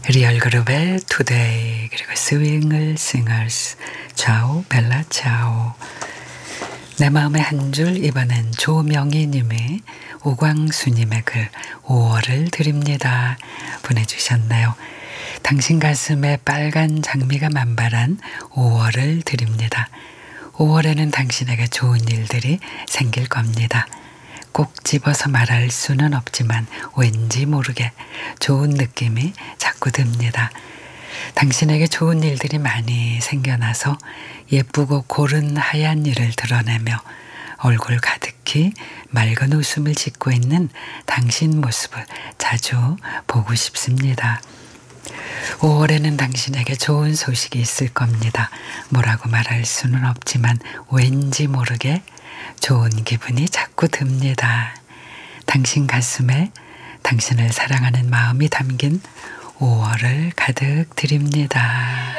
리얼그룹의 투데이 그리고 스윙을 싱어스 차오 벨라 차오. 내 마음의 한 줄. 이번엔 조명희 님이 오광수님의 글 5월을 드립니다 보내주셨네요. 당신 가슴에 빨간 장미가 만발한 5월을 드립니다. 5월에는 당신에게 좋은 일들이 생길 겁니다. 꼭 집어서 말할 수는 없지만 왠지 모르게 좋은 느낌이 자꾸 듭니다. 당신에게 좋은 일들이 많이 생겨나서 예쁘고 고른 하얀 이를 드러내며 얼굴 가득히 맑은 웃음을 짓고 있는 당신 모습을 자주 보고 싶습니다. 5월에는 당신에게 좋은 소식이 있을 겁니다. 뭐라고 말할 수는 없지만 왠지 모르게 좋은 기분이 자꾸 듭니다. 당신 가슴에 당신을 사랑하는 마음이 담긴 5월을 가득 드립니다.